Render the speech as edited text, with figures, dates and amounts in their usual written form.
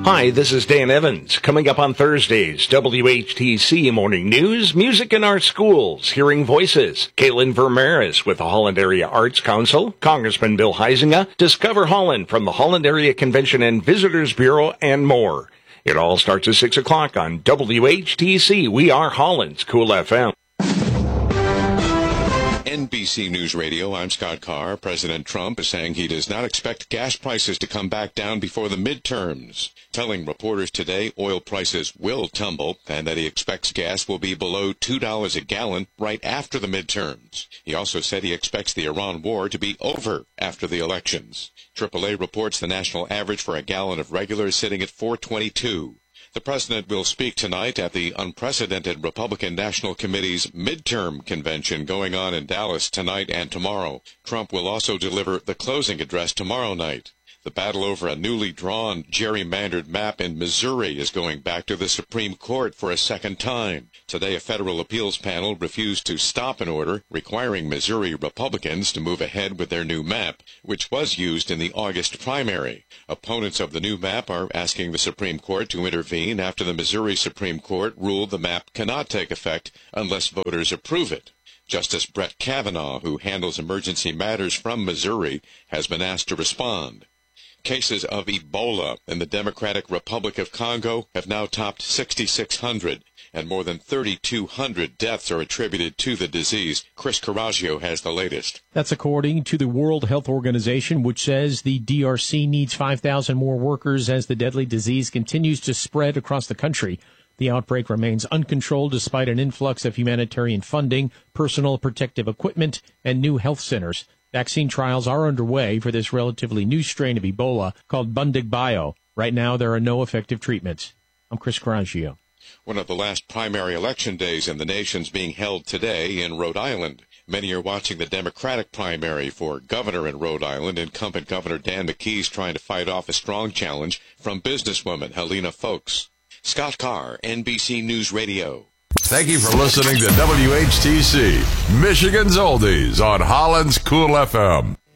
Hi, this is Dan Evans. Coming up on Thursdays, WHTC Morning News, Music in Our Schools, Hearing Voices, Caitlin Vermeres with the Holland Area Arts Council, Congressman Bill Huizenga, Discover Holland from the Holland Area Convention and Visitors Bureau, and more. It all starts at 6 o'clock on WHTC. We are Holland's Cool FM. NBC News Radio, I'm Scott Carr. President Trump is saying he does not expect gas prices to come back down before the midterms, telling reporters today oil prices will tumble and that he expects gas will be below $2 a gallon right after the midterms. He also said he expects the Iran war to be over after the elections. AAA reports the national average for a gallon of regular is sitting at $4.22. The president will speak tonight at the unprecedented Republican National Committee's midterm convention going on in Dallas tonight and tomorrow. Trump will also deliver the closing address tomorrow night. The battle over a newly drawn, gerrymandered map in Missouri is going back to the Supreme Court for a second time. Today, a federal appeals panel refused to stop an order requiring Missouri Republicans to move ahead with their new map, which was used in the August primary. Opponents of the new map are asking the Supreme Court to intervene after the Missouri Supreme Court ruled the map cannot take effect unless voters approve it. Justice Brett Kavanaugh, who handles emergency matters from Missouri, has been asked to respond. Cases of Ebola in the Democratic Republic of Congo have now topped 6,600, and more than 3,200 deaths are attributed to the disease. Chris Carraggio has the latest. That's according to the World Health Organization, which says the DRC needs 5,000 more workers as the deadly disease continues to spread across the country. The outbreak remains uncontrolled despite an influx of humanitarian funding, personal protective equipment, and new health centers. Vaccine trials are underway for this relatively new strain of Ebola called Bundibugyo. Right now, there are no effective treatments. I'm Chris Carraggio. One of the last primary election days in the nation's being held today in Rhode Island. Many are watching the Democratic primary for governor in Rhode Island. Incumbent Governor Dan McKee's trying to fight off a strong challenge from businesswoman Helena Foulkes. Scott Carr, NBC News Radio. Thank you for listening to WHTC, Michigan's Oldies on Holland's Cool FM.